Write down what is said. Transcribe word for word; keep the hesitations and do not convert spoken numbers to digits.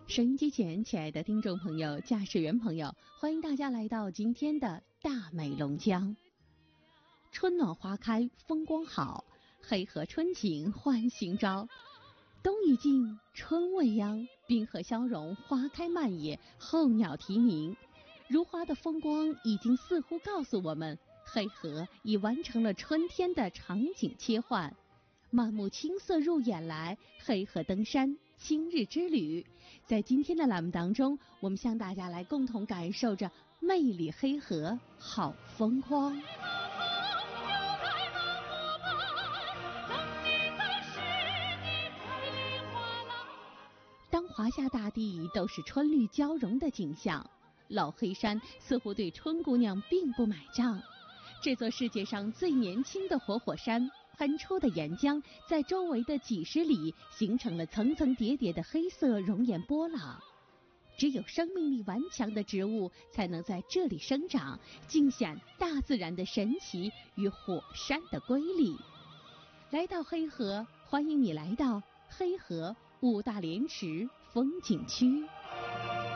收音机前，亲爱的听众朋友、驾驶员朋友，欢迎大家来到今天的大美龙江。春暖花开，风光好，黑河春景换新朝。冬已尽，春未央，冰河消融，花开漫野，候鸟啼鸣。如花的风光已经似乎告诉我们，黑河已完成了春天的场景切换。满目青色入眼来，黑河登山今日之旅。在今天的栏目当中，我们向大家来共同感受着魅力黑河好风光。当华夏大地都是春绿交融的景象，老黑山似乎对春姑娘并不买账。这座世界上最年轻的活火山，喷出的岩浆在周围的几十里形成了层层叠叠的黑色熔岩波浪。只有生命力顽强的植物才能在这里生长，尽显大自然的神奇与火山的瑰丽。来到黑河，欢迎你来到黑河五大莲池风景区。